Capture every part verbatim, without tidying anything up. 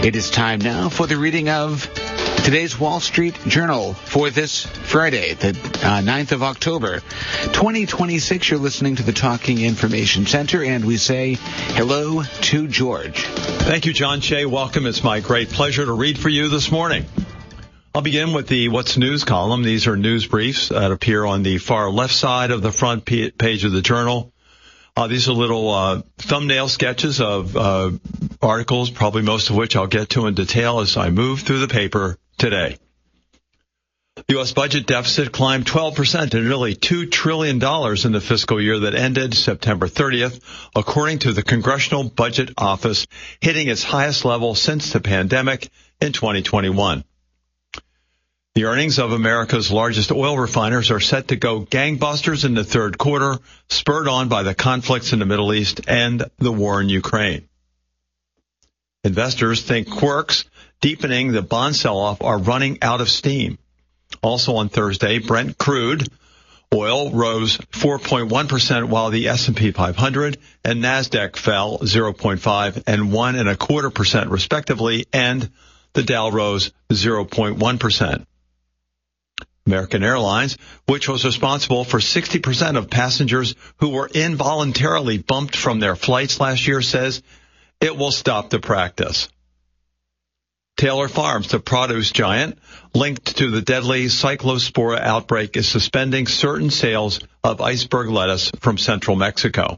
It is time now for the reading of today's Wall Street Journal for this Friday, the uh, ninth of October, twenty twenty-six. You're listening to the Talking Information Center, and we say hello to George. Thank you, John Shea. Welcome. It's my great pleasure to read for you this morning. I'll begin with the What's News column. These are news briefs that appear on the far left side of the front page of the Journal. Uh, these are little uh, thumbnail sketches of uh, articles, probably most of which I'll get to in detail as I move through the paper today. The U S budget deficit climbed twelve percent to nearly two trillion dollars in the fiscal year that ended September thirtieth, according to the Congressional Budget Office, hitting its highest level since the pandemic in twenty twenty-one. The earnings of America's largest oil refiners are set to go gangbusters in the third quarter, spurred on by the conflicts in the Middle East and the war in Ukraine. Investors think quirks deepening the bond sell-off are running out of steam. Also on Thursday, Brent crude oil rose four point one percent while the S and P five hundred and NASDAQ fell zero point five and one and a quarter percent respectively, and the Dow rose zero point one percent. American Airlines, which was responsible for sixty percent of passengers who were involuntarily bumped from their flights last year, says it will stop the practice. Taylor Farms, the produce giant linked to the deadly Cyclospora outbreak, is suspending certain sales of iceberg lettuce from central Mexico.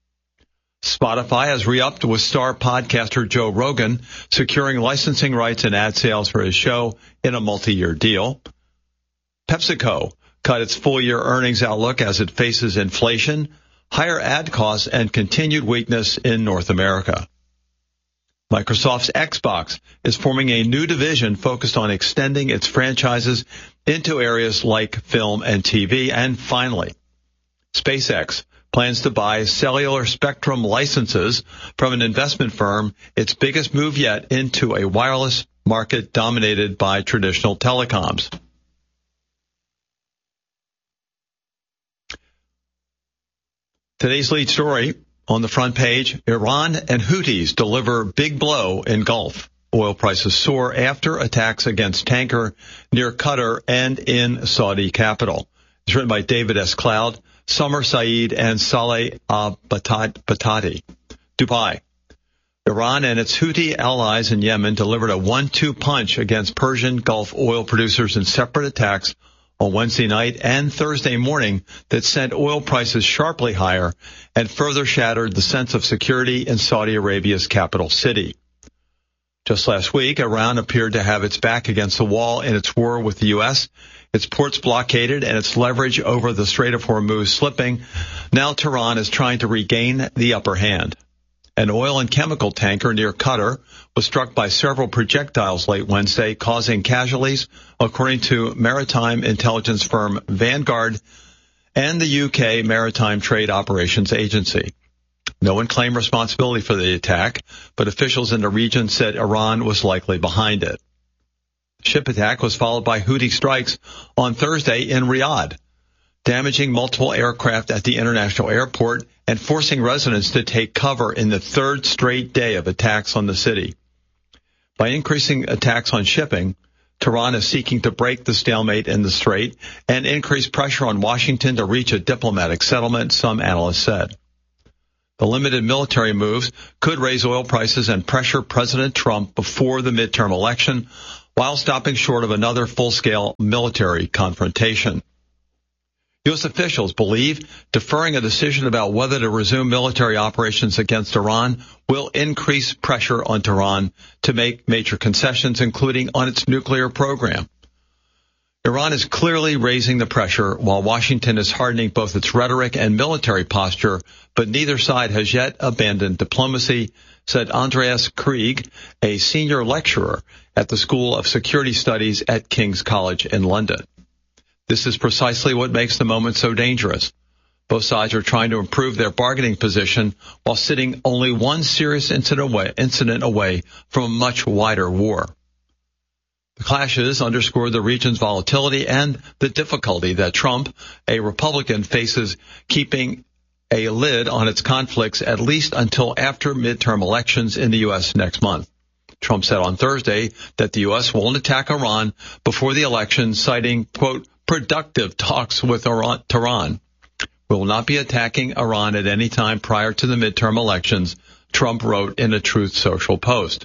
Spotify has re-upped with star podcaster Joe Rogan, securing licensing rights and ad sales for his show in a multi-year deal. PepsiCo cut its full-year earnings outlook as it faces inflation, higher ad costs, and continued weakness in North America. Microsoft's Xbox is forming a new division focused on extending its franchises into areas like film and T V. And finally, SpaceX plans to buy cellular spectrum licenses from an investment firm, its biggest move yet into a wireless market dominated by traditional telecoms. Today's lead story on the front page, Iran and Houthis deliver big blow in Gulf. Oil prices soar after attacks against tanker near Qatar and in Saudi capital. It's written by David S. Cloud, Summer Saeed, and Saleh Batati. Dubai. Iran and its Houthi allies in Yemen delivered a one two punch against Persian Gulf oil producers in separate attacks on Wednesday night and Thursday morning that sent oil prices sharply higher and further shattered the sense of security in Saudi Arabia's capital city. Just last week, Iran appeared to have its back against the wall in its war with the U S, its ports blockaded, and its leverage over the Strait of Hormuz slipping. Now Tehran is trying to regain the upper hand. An oil and chemical tanker near Qatar was struck by several projectiles late Wednesday, causing casualties, according to maritime intelligence firm Vanguard and the U K Maritime Trade Operations Agency. No one claimed responsibility for the attack, but officials in the region said Iran was likely behind it. The ship attack was followed by Houthi strikes on Thursday in Riyadh, damaging multiple aircraft at the international airport and forcing residents to take cover in the third straight day of attacks on the city. By increasing attacks on shipping, Tehran is seeking to break the stalemate in the strait and increase pressure on Washington to reach a diplomatic settlement, some analysts said. The limited military moves could raise oil prices and pressure President Trump before the midterm election, while stopping short of another full-scale military confrontation. U S officials believe deferring a decision about whether to resume military operations against Iran will increase pressure on Tehran to make major concessions, including on its nuclear program. Iran is clearly raising the pressure while Washington is hardening both its rhetoric and military posture, but neither side has yet abandoned diplomacy, said Andreas Krieg, a senior lecturer at the School of Security Studies at King's College in London. This is precisely what makes the moment so dangerous. Both sides are trying to improve their bargaining position while sitting only one serious incident away, incident away from a much wider war. The clashes underscore the region's volatility and the difficulty that Trump, a Republican, faces keeping a lid on its conflicts at least until after midterm elections in the U S next month. Trump said on Thursday that the U S won't attack Iran before the election, citing, quote, productive talks with Iran, Tehran. We will not be attacking Iran at any time prior to the midterm elections, Trump wrote in a Truth Social post.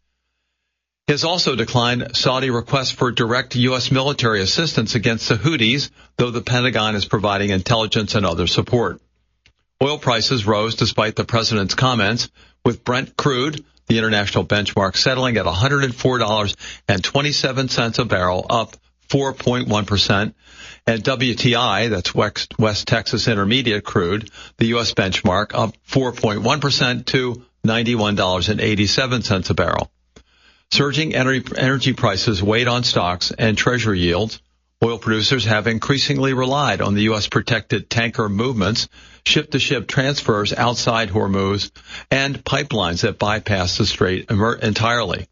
He has also declined Saudi requests for direct U S military assistance against the Houthis, though the Pentagon is providing intelligence and other support. Oil prices rose despite the president's comments, with Brent crude, the international benchmark, settling at one hundred four dollars and twenty-seven cents a barrel, up four point one percent, and W T I, that's West, West Texas Intermediate crude, the U S benchmark, up four point one percent to ninety-one dollars and eighty-seven cents a barrel. Surging energy prices weighed on stocks and treasury yields. Oil producers have increasingly relied on the U S protected tanker movements, ship-to-ship transfers outside Hormuz, and pipelines that bypass the strait entirely.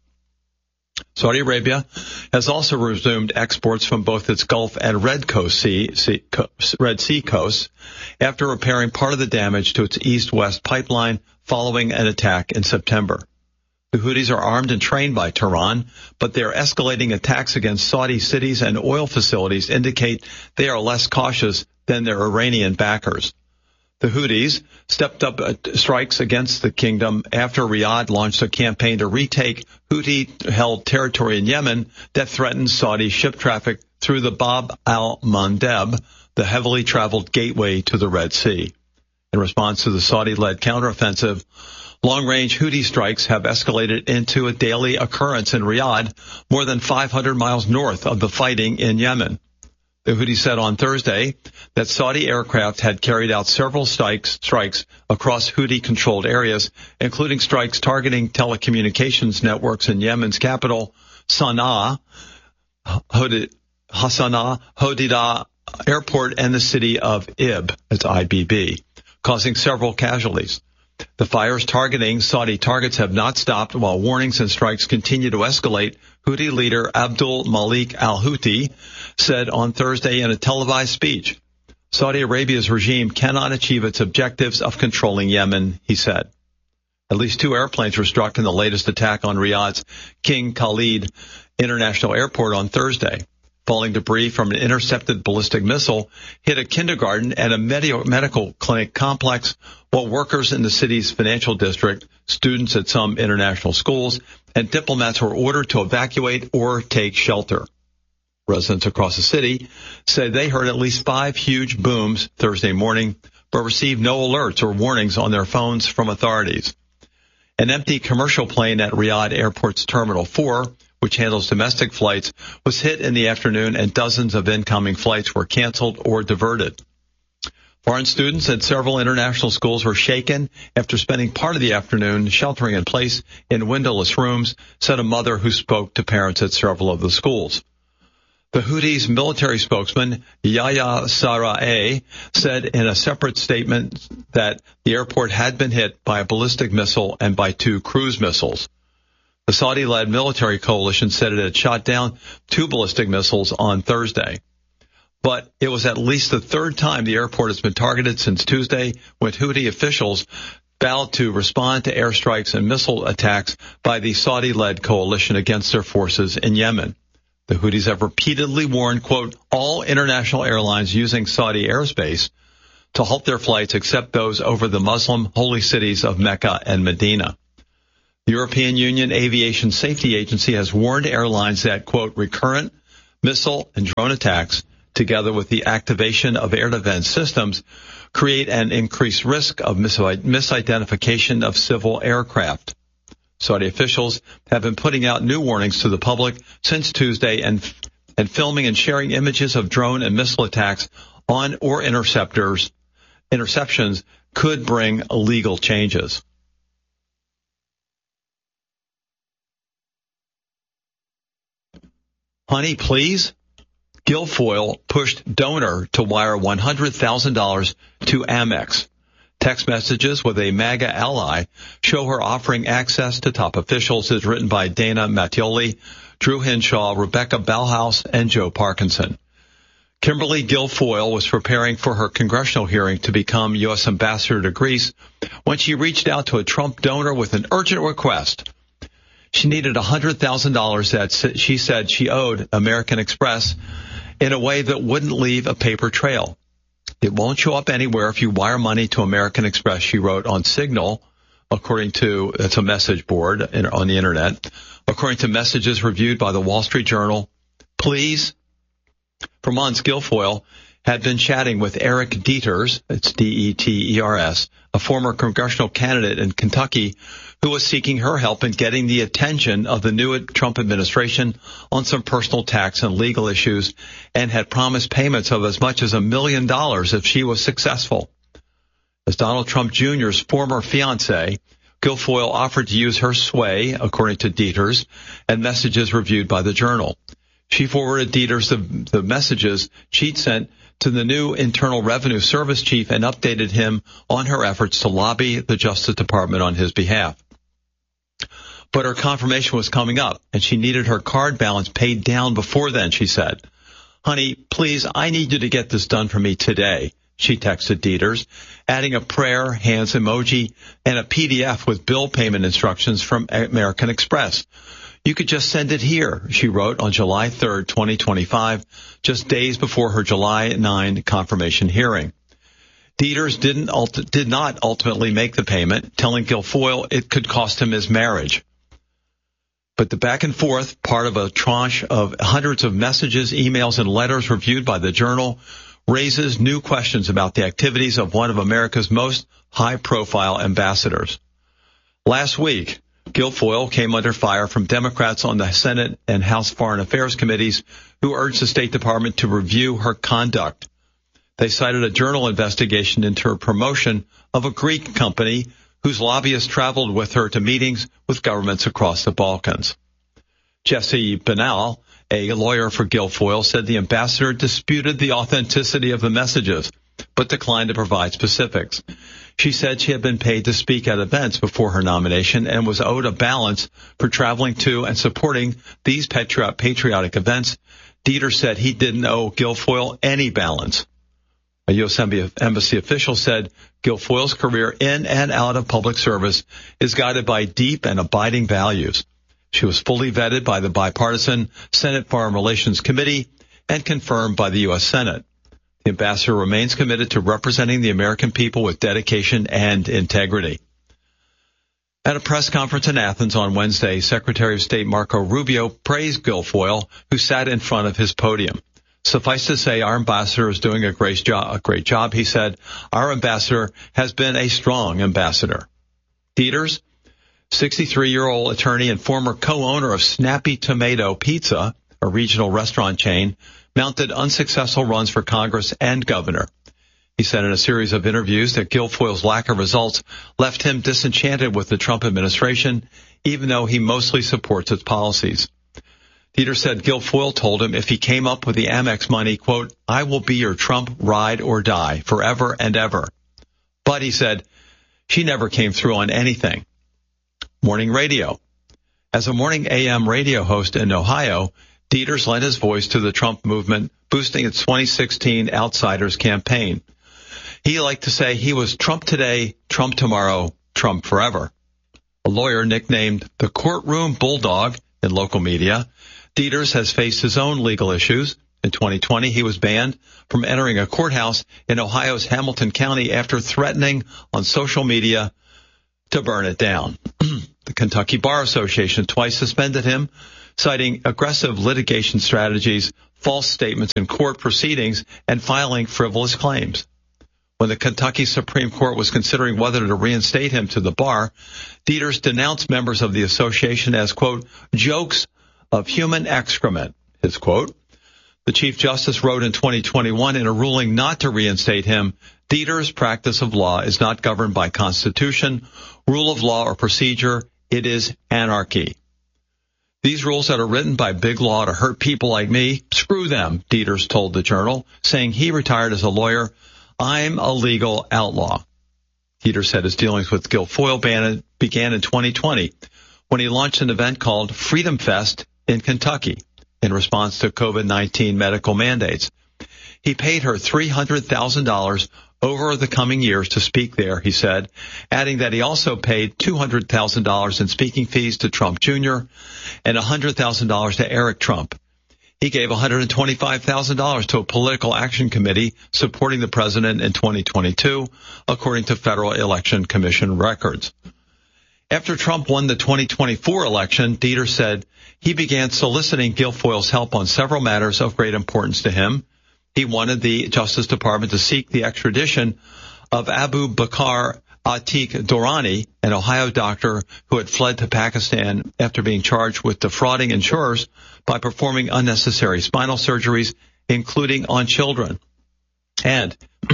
Saudi Arabia has also resumed exports from both its Gulf and Red, Coast sea, sea, Red Sea coasts after repairing part of the damage to its east-west pipeline following an attack in September. The Houthis are armed and trained by Tehran, but their escalating attacks against Saudi cities and oil facilities indicate they are less cautious than their Iranian backers. The Houthis stepped up strikes against the kingdom after Riyadh launched a campaign to retake Houthi-held territory in Yemen that threatens Saudi ship traffic through the Bab al-Mandeb, the heavily traveled gateway to the Red Sea. In response to the Saudi-led counteroffensive, long-range Houthi strikes have escalated into a daily occurrence in Riyadh, more than five hundred miles north of the fighting in Yemen. The Houthis said on Thursday that Saudi aircraft had carried out several strikes, strikes across Houthi-controlled areas, including strikes targeting telecommunications networks in Yemen's capital, Sana'a, Hod- Hasana, Hodeidah Airport, and the city of Ib, that's I B B, causing several casualties. The fires targeting Saudi targets have not stopped while warnings and strikes continue to escalate, Houthi leader Abdul Malik al-Houthi said on Thursday in a televised speech. Saudi Arabia's regime cannot achieve its objectives of controlling Yemen, he said. At least two airplanes were struck in the latest attack on Riyadh's King Khalid International Airport on Thursday. Falling debris from an intercepted ballistic missile hit a kindergarten and a med- medical clinic complex, while workers in the city's financial district, students at some international schools, and diplomats were ordered to evacuate or take shelter. Residents across the city say they heard at least five huge booms Thursday morning, but received no alerts or warnings on their phones from authorities. An empty commercial plane at Riyadh Airport's Terminal four, which handles domestic flights, was hit in the afternoon, and dozens of incoming flights were canceled or diverted. Foreign students at several international schools were shaken after spending part of the afternoon sheltering in place in windowless rooms, said a mother who spoke to parents at several of the schools. The Houthis' military spokesman, Yahya Saree, said in a separate statement that the airport had been hit by a ballistic missile and by two cruise missiles. The Saudi-led military coalition said it had shot down two ballistic missiles on Thursday. But it was at least the third time the airport has been targeted since Tuesday, when Houthi officials vowed to respond to airstrikes and missile attacks by the Saudi-led coalition against their forces in Yemen. The Houthis have repeatedly warned, quote, all international airlines using Saudi airspace to halt their flights except those over the Muslim holy cities of Mecca and Medina. The European Union Aviation Safety Agency has warned airlines that, quote, recurrent missile and drone attacks, together with the activation of air defense systems, create an increased risk of misidentification of civil aircraft. Saudi officials have been putting out new warnings to the public since Tuesday and, and filming and sharing images of drone and missile attacks on or interceptors, interceptions could bring legal changes. Honey, please? Guilfoyle pushed donor to wire one hundred thousand dollars to Amex. Text messages with a MAGA ally show her offering access to top officials, as written by Dana Mattioli, Drew Hinshaw, Rebecca Bauhaus, and Joe Parkinson. Kimberly Guilfoyle was preparing for her congressional hearing to become U S ambassador to Greece when she reached out to a Trump donor with an urgent request. She needed one hundred thousand dollars that she said she owed American Express in a way that wouldn't leave a paper trail. It won't show up anywhere if you wire money to American Express, she wrote on Signal, according to, it's a message board on the internet, according to messages reviewed by the Wall Street Journal. Please, for months, Guilfoyle had been chatting with Eric Dieters, it's D E T E R S, a former congressional candidate in Kentucky who was seeking her help in getting the attention of the new Trump administration on some personal tax and legal issues, and had promised payments of as much as a million dollars if she was successful. As Donald Trump Junior's former fiancée, Guilfoyle offered to use her sway, according to Dieters, and messages reviewed by the Journal. She forwarded Dieters the, the messages she'd sent to the new Internal Revenue Service chief and updated him on her efforts to lobby the Justice Department on his behalf. But her confirmation was coming up, and she needed her card balance paid down before then, she said. Honey, please, I need you to get this done for me today, she texted Dieters, adding a prayer, hands emoji, and a P D F with bill payment instructions from American Express. You could just send it here, she wrote on July third, twenty twenty-five, just days before her July ninth confirmation hearing. Dieters didn't ult- did not ultimately make the payment, telling Guilfoyle it could cost him his marriage. But the back and forth, part of a tranche of hundreds of messages, emails, and letters reviewed by the Journal, raises new questions about the activities of one of America's most high-profile ambassadors. Last week, Guilfoyle came under fire from Democrats on the Senate and House Foreign Affairs committees who urged the State Department to review her conduct. They cited a Journal investigation into her promotion of a Greek company whose lobbyists traveled with her to meetings with governments across the Balkans. Jesse Benal, a lawyer for Guilfoyle, said the ambassador disputed the authenticity of the messages, but declined to provide specifics. She said she had been paid to speak at events before her nomination and was owed a balance for traveling to and supporting these patri- patriotic events. Dieter said he didn't owe Guilfoyle any balance. A U S Embassy official said Guilfoyle's career in and out of public service is guided by deep and abiding values. She was fully vetted by the bipartisan Senate Foreign Relations Committee and confirmed by the U S Senate. The ambassador remains committed to representing the American people with dedication and integrity. At a press conference in Athens on Wednesday, Secretary of State Marco Rubio praised Guilfoyle, who sat in front of his podium. Suffice to say, our ambassador is doing a great job, a great job, he said. Our ambassador has been a strong ambassador. Dieters, sixty-three-year-old attorney and former co-owner of Snappy Tomato Pizza, a regional restaurant chain, mounted unsuccessful runs for Congress and governor. He said in a series of interviews that Guilfoyle's lack of results left him disenchanted with the Trump administration, even though he mostly supports its policies. Dieter said Guilfoyle told him if he came up with the Amex money, quote, I will be your Trump ride or die forever and ever. But, he said, she never came through on anything. Morning radio. As a morning A M radio host in Ohio, Dieters lent his voice to the Trump movement, boosting its twenty sixteen Outsiders campaign. He liked to say he was Trump today, Trump tomorrow, Trump forever. A lawyer nicknamed the courtroom bulldog in local media, Dieters has faced his own legal issues. In twenty twenty, he was banned from entering a courthouse in Ohio's Hamilton County after threatening on social media to burn it down. The Kentucky Bar Association twice suspended him, citing aggressive litigation strategies, false statements in court proceedings, and filing frivolous claims. When the Kentucky Supreme Court was considering whether to reinstate him to the bar, Dieters denounced members of the association as, quote, jokes of human excrement, his quote. The Chief Justice wrote in twenty twenty-one in a ruling not to reinstate him, Dieters' practice of law is not governed by Constitution, rule of law, or procedure. It is anarchy. These rules that are written by big law to hurt people like me, screw them, Dieters told the Journal, saying he retired as a lawyer. I'm a legal outlaw. Dieters said his dealings with Guilfoyle began in twenty twenty when he launched an event called Freedom Fest in Kentucky in response to COVID nineteen medical mandates. He paid her three hundred thousand dollars over the coming years to speak there, he said, adding that he also paid two hundred thousand dollars in speaking fees to Trump Junior and one hundred thousand dollars to Eric Trump. He gave one hundred twenty-five thousand dollars to a political action committee supporting the president in twenty twenty-two, according to Federal Election Commission records. After Trump won the twenty twenty-four election, Dieter said he began soliciting Guilfoyle's help on several matters of great importance to him. He wanted the Justice Department to seek the extradition of Abu Bakr Atiq Durrani, an Ohio doctor who had fled to Pakistan after being charged with defrauding insurers by performing unnecessary spinal surgeries, including on children. And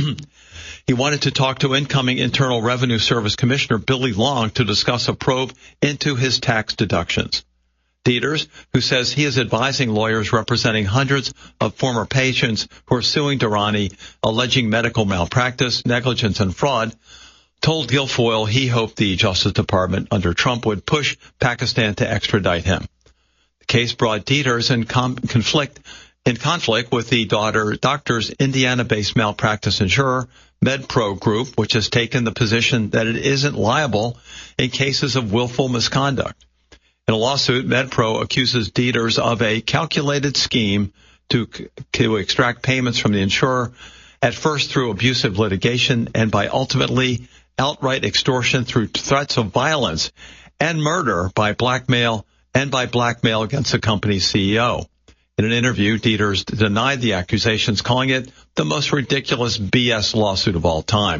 he wanted to talk to incoming Internal Revenue Service Commissioner Billy Long to discuss a probe into his tax deductions. Dieters, who says he is advising lawyers representing hundreds of former patients who are suing Durrani, alleging medical malpractice, negligence, and fraud, told Guilfoyle he hoped the Justice Department under Trump would push Pakistan to extradite him. The case brought Dieters in com- conflict in conflict with the daughter doctor's Indiana-based malpractice insurer, MedPro Group, which has taken the position that it isn't liable in cases of willful misconduct. In a lawsuit, MedPro accuses Dieters of a calculated scheme to, to extract payments from the insurer, at first through abusive litigation and by ultimately outright extortion through threats of violence and murder by blackmail and by blackmail against the company's C E O. In an interview, Dieters denied the accusations, calling it the most ridiculous B S lawsuit of all time.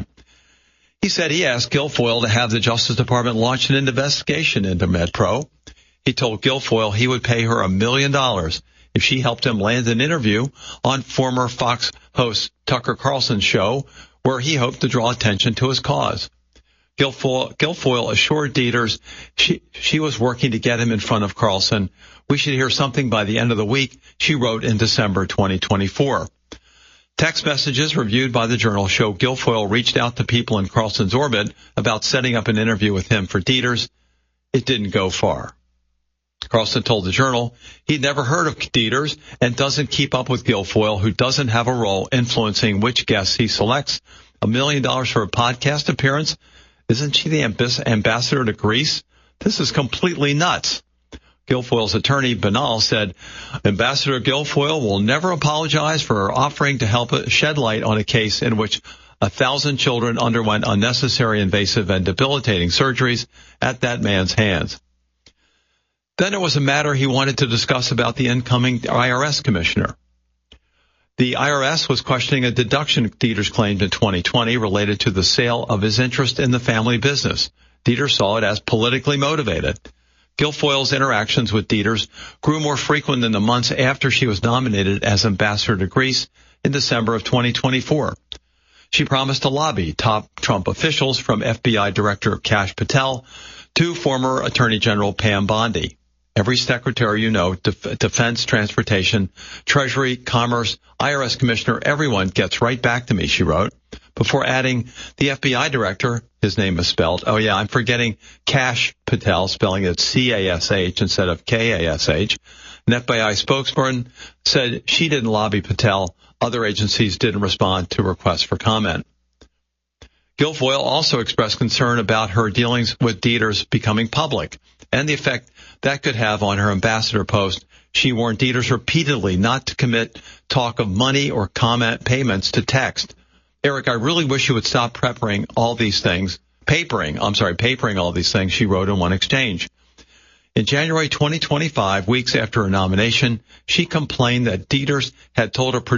He said he asked Guilfoyle to have the Justice Department launch an investigation into MedPro. He told Guilfoyle he would pay her a million dollars if she helped him land an interview on former Fox host Tucker Carlson's show, where he hoped to draw attention to his cause. Guilfoyle, Guilfoyle assured Dieters she, she was working to get him in front of Carlson. We should hear something by the end of the week, she wrote in December twenty twenty-four. Text messages reviewed by the Journal show Guilfoyle reached out to people in Carlson's orbit about setting up an interview with him for Dieters. It didn't go far. Carlson told the Journal he'd never heard of Dieters and doesn't keep up with Guilfoyle, who doesn't have a role influencing which guests he selects. A million dollars for a podcast appearance? Isn't she the ambas- ambassador to Greece? This is completely nuts. Guilfoyle's attorney, Banal, said Ambassador Guilfoyle will never apologize for offering to help shed light on a case in which a thousand children underwent unnecessary, invasive, and debilitating surgeries at that man's hands. Then there was a matter he wanted to discuss about the incoming I R S commissioner. The I R S was questioning a deduction Dieters claimed in twenty twenty related to the sale of his interest in the family business. Dieters saw it as politically motivated. Guilfoyle's interactions with Dieters grew more frequent in the months after she was nominated as ambassador to Greece in December of twenty twenty-four. She promised to lobby top Trump officials, from F B I Director Kash Patel to former Attorney General Pam Bondi. Every secretary you know, Def- Defense, Transportation, Treasury, Commerce, I R S Commissioner, everyone gets right back to me, she wrote, before adding the F B I Director, his name is spelled, oh yeah, I'm forgetting Kash Patel, spelling it C A S H instead of K A S H. An F B I spokesperson said she didn't lobby Patel. Other agencies didn't respond to requests for comment. Guilfoyle also expressed concern about her dealings with Dieters becoming public and the effect that could have on her ambassador post. She warned Dieters repeatedly not to commit talk of money or comment payments to text. Eric, I really wish you would stop peppering all these things, papering, I'm sorry, papering all these things, she wrote in one exchange. In January twenty twenty-five, weeks after her nomination, she complained that Dieters had told her